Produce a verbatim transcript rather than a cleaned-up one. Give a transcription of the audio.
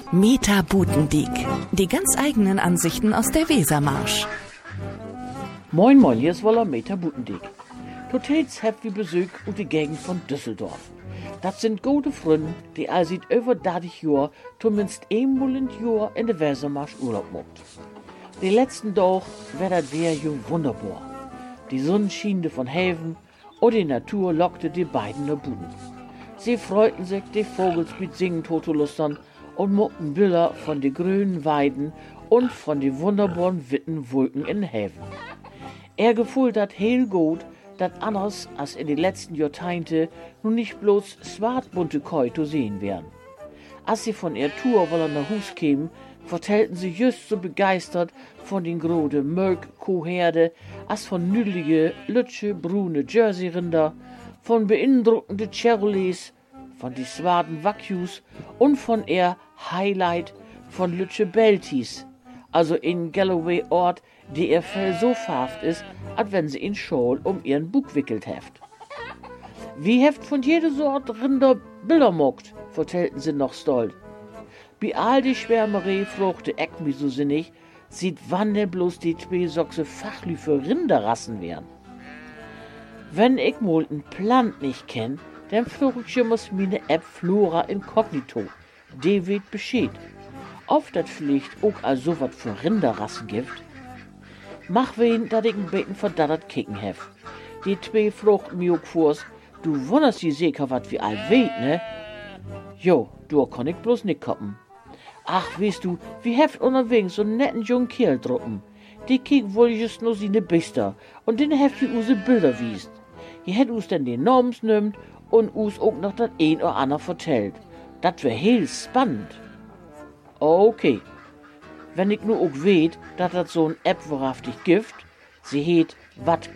Meta Butendiek. Die ganz eigenen Ansichten aus der Wesermarsch. Moin moin, hier ist Woller Meta Butendiek. Totals habt wir Besuch aus die Gegend von Düsseldorf. Das sind gute Freunde, die all seit über dreißig Jahren zumindest einmal im Jahr in der Wesermarsch Urlaub macht. Die letzten Tag war das Wehr jo wunderbar. Die Sonne schien von Häfen und die Natur lockte die beiden nach Buden. Sie freuten sich, die Vogels mit Singen totolustern und muckten Bilder von den grünen Weiden und von den wunderbaren witten Wolken in den Häfen. Er gefühlt dat heel gut, dat anders als in den letzten Jahrzehnten nun nicht bloß swartbunte Koi zu sehen wären. Als sie von ihr Tour wollen nach Hus kämen, vertellten sie just so begeistert von den grode Mölk-Kuhherde, als von nüdlige, lütsche, brune Jersey-Rinder, von beeindruckende Chevrolets, von die swarten Wagyus und von ihr Highlight von lütsche Belties, also in Galloway-Ort, die ihr Fell so farft ist, als wenn sie in Schal um ihren Bug wickelt heft. Wie heft von jede Sort Rinder Bilder mockt, vertellten sie noch stolz. Bei all die Schwärmerei fruchte Eck mich so sinnig, sieht wann denn bloß die zwei Sochse Fachlü für Rinderrassen wären. Wenn ich mal n Plant nicht kenn, dann frucht ich muss meine App Flora Incognito. Die weht Bescheid. Oft dat vielleicht auch als so wat für Rinderrassen gibt. Mach wen, dat ich n beten verdattert kicken hef. Die zwei fruchten mir auch vors, du wunderst die sicher wat wie all weht, ne? Jo, du kann ich bloß nicht koppen. Ach, weißt du, wie heft unterwegs so netten jungen Kerl drucken. Die kiek wohl just nur sie ne Bister und den heft die use Bilder wiest. Die hätt us denn den Normens nimmt und us auch noch dat ein oder ander vertellt. Dat wär heel spannend. Okay. Wenn ich nur auch weet, dat dat so'n App wahrhaftig gift, sie heet Wat